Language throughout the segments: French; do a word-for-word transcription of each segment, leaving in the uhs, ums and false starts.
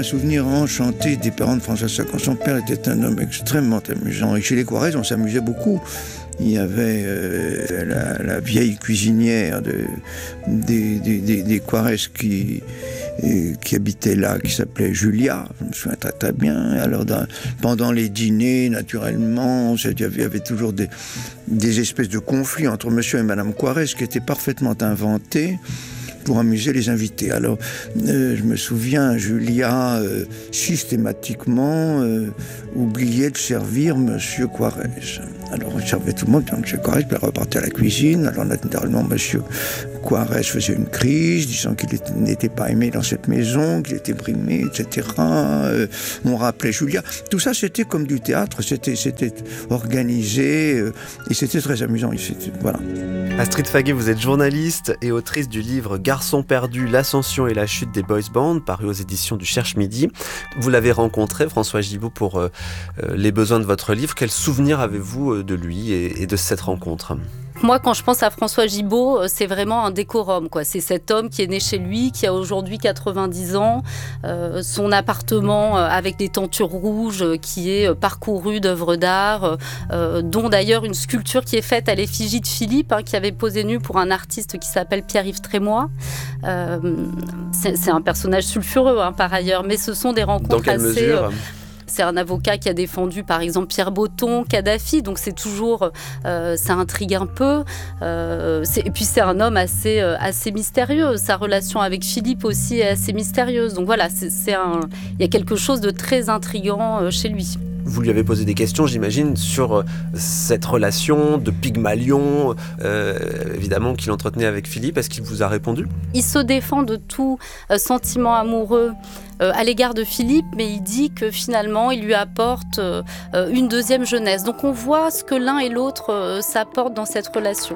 un souvenir enchanté des parents de François Sagan. Son père était un homme extrêmement amusant. Et chez les Coirez, on s'amusait beaucoup. Il y avait euh, la, la vieille cuisinière de, des, des, des, des Coirez qui, euh, qui habitait là, qui s'appelait Julia. Je me souviens très très bien. Alors, dans, pendant les dîners, naturellement, il y avait, il y avait toujours des, des espèces de conflits entre monsieur et madame Coirez qui étaient parfaitement inventés pour amuser les invités. Alors, euh, je me souviens, Julia, euh, systématiquement, euh, oubliait de servir monsieur Coirez. Alors, il servait tout le monde, puis monsieur Coirez, puis elle repartait à la cuisine. Alors, naturellement, monsieur Coirez faisait une crise, disant qu'il était, n'était pas aimé dans cette maison, qu'il était brimé, et cetera. Euh, on rappelait Julia. Tout ça, c'était comme du théâtre, c'était, c'était organisé, euh, et c'était très amusant. C'était, voilà. Astrid Faguet, vous êtes journaliste et autrice du livre Garçon perdu, l'ascension et la chute des boys bands, paru aux éditions du Cherche Midi. Vous l'avez rencontré, François Gibault, pour euh, les besoins de votre livre. Quel souvenir avez-vous de lui et, et de cette rencontre ? Moi, quand je pense à François Gibault, c'est vraiment un décorum, quoi. C'est cet homme qui est né chez lui, qui a aujourd'hui quatre-vingt-dix ans, euh, son appartement euh, avec des tentures rouges euh, qui est euh, parcouru d'œuvres d'art, euh, dont d'ailleurs une sculpture qui est faite à l'effigie de Philippe, hein, qui avait posé nu pour un artiste qui s'appelle Pierre-Yves Trémois. Euh, c'est, c'est un personnage sulfureux, hein, par ailleurs, mais ce sont des rencontres Dans quelle assez... mesure ? Euh, C'est un avocat qui a défendu, par exemple, Pierre Botton, Kadhafi. Donc, c'est toujours... Euh, ça intrigue un peu. Euh, c'est, et puis, c'est un homme assez, euh, assez mystérieux. Sa relation avec Philippe aussi est assez mystérieuse. Donc, voilà, c'est, c'est un, il y a quelque chose de très intriguant euh, chez lui. Vous lui avez posé des questions, j'imagine, sur euh, cette relation de Pygmalion, euh, évidemment, qu'il entretenait avec Philippe. Est-ce qu'il vous a répondu ? Il se défend de tout euh, sentiment amoureux euh, à l'égard de Philippe, mais il dit que finalement, il lui apporte euh, une deuxième jeunesse. Donc on voit ce que l'un et l'autre euh, s'apportent dans cette relation.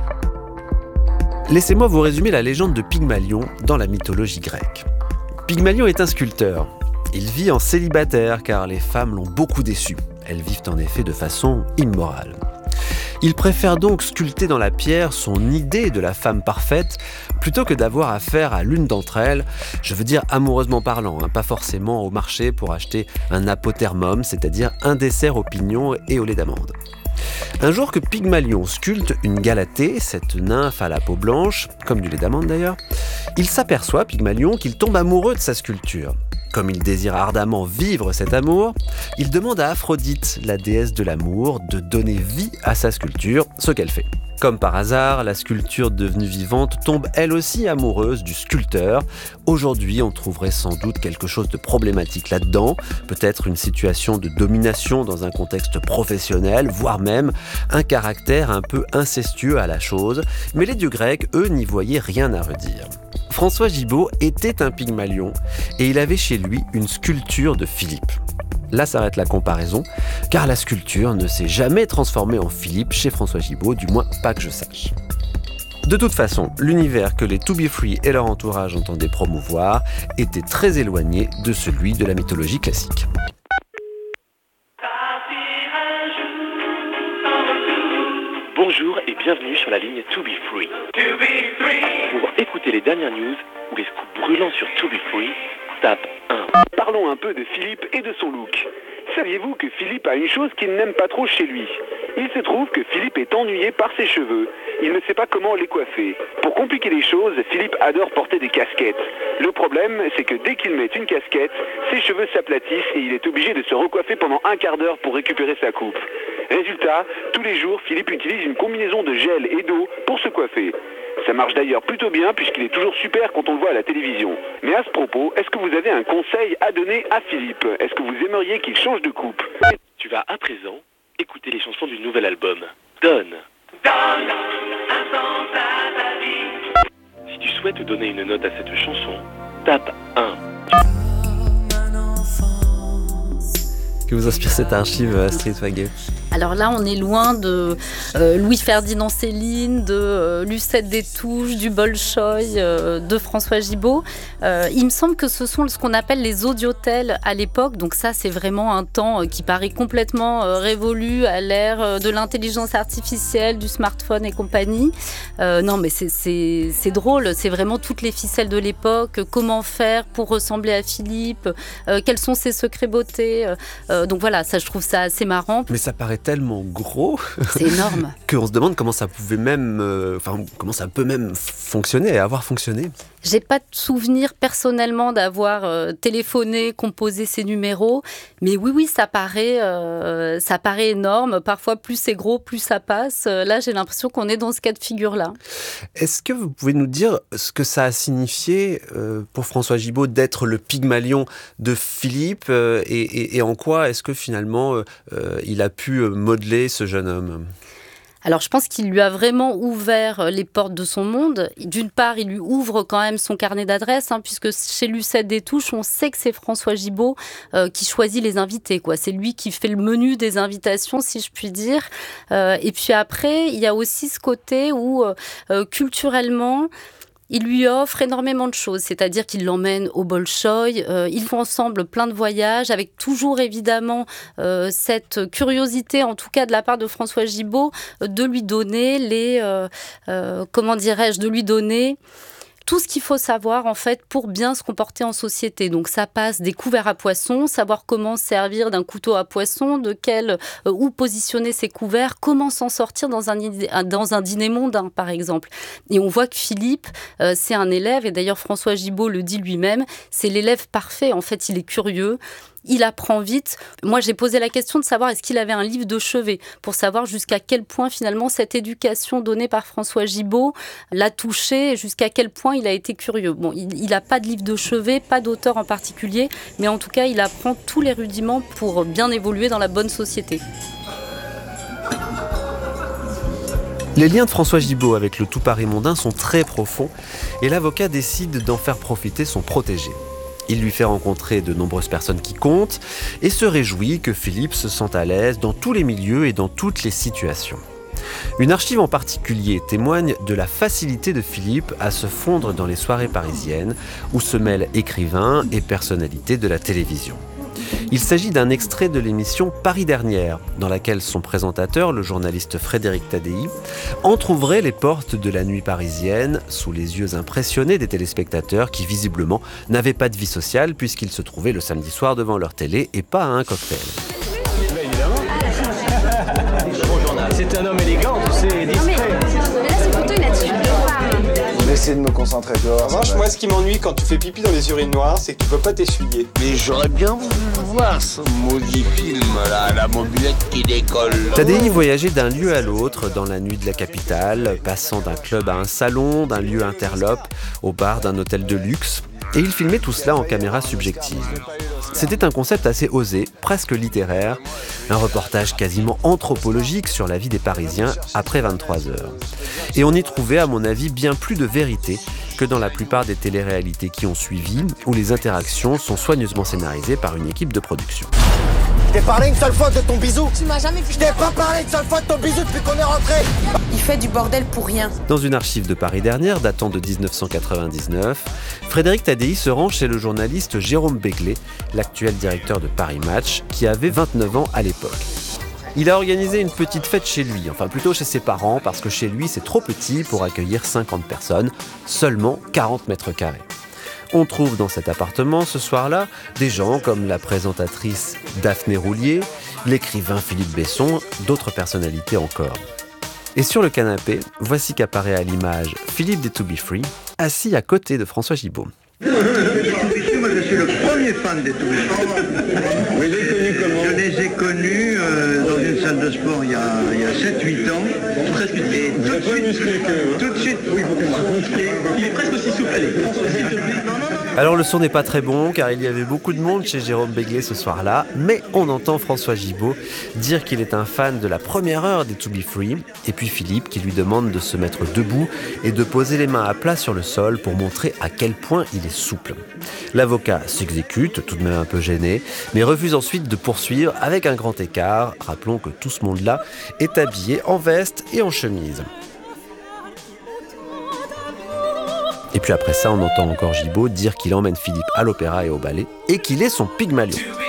Laissez-moi vous résumer la légende de Pygmalion dans la mythologie grecque. Pygmalion est un sculpteur. Il vit en célibataire car les femmes l'ont beaucoup déçu. Elles vivent en effet de façon immorale. Il préfère donc sculpter dans la pierre son idée de la femme parfaite plutôt que d'avoir affaire à l'une d'entre elles, je veux dire amoureusement parlant, hein, pas forcément au marché pour acheter un apothermum, c'est-à-dire un dessert aux pignons et au lait d'amande. Un jour que Pygmalion sculpte une Galatée, cette nymphe à la peau blanche, comme du lait d'amande d'ailleurs, il s'aperçoit, Pygmalion, qu'il tombe amoureux de sa sculpture. Comme il désire ardemment vivre cet amour, il demande à Aphrodite, la déesse de l'amour, de donner vie à sa sculpture, ce qu'elle fait. Comme par hasard, la sculpture devenue vivante tombe elle aussi amoureuse du sculpteur. Aujourd'hui, on trouverait sans doute quelque chose de problématique là-dedans, peut-être une situation de domination dans un contexte professionnel, voire même un caractère un peu incestueux à la chose, mais les dieux grecs, eux, n'y voyaient rien à redire. François Gibault était un Pygmalion et il avait chez lui une sculpture de Philippe. Là s'arrête la comparaison, car la sculpture ne s'est jamais transformée en Philippe chez François Gibault, du moins pas que je sache. De toute façon, l'univers que les To Be Free et leur entourage entendaient promouvoir était très éloigné de celui de la mythologie classique. Bonjour et bienvenue sur la ligne To Be Free. To Be Free. Pour écouter les dernières news ou les scoops brûlants sur To Be Free, tape un. Parlons un peu de Philippe et de son look. Saviez-vous que Philippe a une chose qu'il n'aime pas trop chez lui ? Il se trouve que Philippe est ennuyé par ses cheveux. Il ne sait pas comment les coiffer. Pour compliquer les choses, Philippe adore porter des casquettes. Le problème, c'est que dès qu'il met une casquette, ses cheveux s'aplatissent et il est obligé de se recoiffer pendant un quart d'heure pour récupérer sa coupe. Résultat, tous les jours, Philippe utilise une combinaison de gel et d'eau pour se coiffer. Ça marche d'ailleurs plutôt bien puisqu'il est toujours super quand on le voit à la télévision. Mais à ce propos, est-ce que vous avez un conseil à donner à Philippe ? Est-ce que vous aimeriez qu'il change de coupe ? Tu vas à présent écouter les chansons du nouvel album. Donne. Donne un sens à ta vie. Si tu souhaites donner une note à cette chanson, tape un. Que vous inspire cette archive, Astrid Faguet ? Alors là, on est loin de euh, Louis-Ferdinand Céline, de euh, Lucette des Touches, du Bolchoï, euh, de François Gibault. Euh, il me semble que ce sont ce qu'on appelle les audiotels à l'époque. Donc ça, c'est vraiment un temps qui paraît complètement euh, révolu à l'ère euh, de l'intelligence artificielle, du smartphone et compagnie. Euh, non, mais c'est, c'est, c'est drôle. C'est vraiment toutes les ficelles de l'époque. Comment faire pour ressembler à Philippe, euh, quels sont ses secrets beauté. Euh, donc voilà, ça, je trouve ça assez marrant. Mais ça paraît tellement gros, c'est énorme, qu'on se demande comment ça pouvait même, euh, enfin comment ça peut même fonctionner et avoir fonctionné. J'ai pas de souvenir personnellement d'avoir euh, téléphoné, composé ces numéros, mais oui, oui, ça paraît, euh, ça paraît énorme. Parfois, plus c'est gros, plus ça passe. Euh, là, j'ai l'impression qu'on est dans ce cas de figure-là. Est-ce que vous pouvez nous dire ce que ça a signifié euh, pour François Gibault d'être le Pygmalion de Philippe euh, et, et, et en quoi est-ce que finalement euh, euh, il a pu modeler ce jeune homme ? Alors, je pense qu'il lui a vraiment ouvert les portes de son monde. D'une part, il lui ouvre quand même son carnet d'adresses, hein, puisque chez Lucette des Touches, on sait que c'est François Gibault euh, qui choisit les invités, quoi. C'est lui qui fait le menu des invitations, si je puis dire. Euh, et puis après, il y a aussi ce côté où, euh, culturellement, il lui offre énormément de choses, c'est-à-dire qu'il l'emmène au Bolchoï, euh, ils font ensemble plein de voyages, avec toujours évidemment euh, cette curiosité, en tout cas de la part de François Gibault, de lui donner les, euh, euh, comment dirais-je, de lui donner tout ce qu'il faut savoir en fait pour bien se comporter en société. Donc ça passe des couverts à poissons, savoir comment servir d'un couteau à poisson, de quel, euh, où positionner ses couverts, comment s'en sortir dans un, dans un dîner mondain par exemple. Et on voit que Philippe, euh, c'est un élève, et d'ailleurs François Gibault le dit lui-même, c'est l'élève parfait. En fait, il est curieux. Il apprend vite. Moi, j'ai posé la question de savoir est-ce qu'il avait un livre de chevet pour savoir jusqu'à quel point, finalement, cette éducation donnée par François Gibault l'a touché et jusqu'à quel point il a été curieux. Bon, il n'a pas de livre de chevet, pas d'auteur en particulier, mais en tout cas, il apprend tous les rudiments pour bien évoluer dans la bonne société. Les liens de François Gibault avec le tout Paris mondain sont très profonds et l'avocat décide d'en faire profiter son protégé. Il lui fait rencontrer de nombreuses personnes qui comptent et se réjouit que Philippe se sente à l'aise dans tous les milieux et dans toutes les situations. Une archive en particulier témoigne de la facilité de Philippe à se fondre dans les soirées parisiennes où se mêlent écrivains et personnalités de la télévision. Il s'agit d'un extrait de l'émission Paris Dernière, dans laquelle son présentateur, le journaliste Frédéric Tadei, entrouvrait les portes de la nuit parisienne sous les yeux impressionnés des téléspectateurs qui, visiblement, n'avaient pas de vie sociale puisqu'ils se trouvaient le samedi soir devant leur télé et pas à un cocktail. C'est un homme élégant, tu sais, discret. Mais là, c'est plutôt une attitude de femme. J'essaie de me concentrer, tu vois. En revanche, moi, ce qui m'ennuie quand tu fais pipi dans les urines noires, c'est que tu peux pas t'essuyer. Mais j'aurais bien voulu voir ce maudit film, là, la mobilette qui décolle. Tadei voyageait d'un lieu à l'autre dans la nuit de la capitale, passant d'un club à un salon, d'un lieu interlope au bar d'un hôtel de luxe. Et il filmait tout cela en caméra subjective. C'était un concept assez osé, presque littéraire, un reportage quasiment anthropologique sur la vie des Parisiens après vingt-trois heures. Et on y trouvait, à mon avis, bien plus de vérité que dans la plupart des téléréalités qui ont suivi, où les interactions sont soigneusement scénarisées par une équipe de production. Je t'ai parlé une seule fois de ton bisou. Tu m'as jamais vu. Je t'ai pas parlé une seule fois de ton bisou depuis qu'on est rentré. Il fait du bordel pour rien. Dans une archive de Paris Dernière datant de dix-neuf cent quatre-vingt-dix-neuf, Frédéric Tadei se rend chez le journaliste Jérôme Béglé, l'actuel directeur de Paris Match, qui avait vingt-neuf ans à l'époque. Il a organisé une petite fête chez lui, enfin plutôt chez ses parents, parce que chez lui c'est trop petit pour accueillir cinquante personnes, seulement quarante mètres carrés. On trouve dans cet appartement ce soir-là des gens comme la présentatrice Daphné Roulier, l'écrivain Philippe Besson, d'autres personnalités encore. Et sur le canapé, voici qu'apparaît à l'image Philippe des To Be Free, assis à côté de François Gibault. Moi, je suis le premier fan des To Be Free. Vous les avez connus comment ? Je les ai connus euh, dans une salle de sport il y a, il y a sept huit ans. Presque et tout de suite, tout de suite, oui, vous il est presque aussi souple, allez, François, s'il te plaît. Non, non, non, non. Alors le son n'est pas très bon car il y avait beaucoup de monde chez Jérôme Béglé ce soir-là, mais on entend François Gibault dire qu'il est un fan de la première heure des To Be Free, et puis Philippe qui lui demande de se mettre debout et de poser les mains à plat sur le sol pour montrer à quel point il est souple. L'avocat s'exécute, tout de même un peu gêné, mais refuse ensuite de poursuivre avec un grand écart. Rappelons que tout ce monde-là est habillé en veste et en chemise. Et puis après ça, on entend encore Gibault dire qu'il emmène Philippe à l'opéra et au ballet et qu'il est son Pygmalion.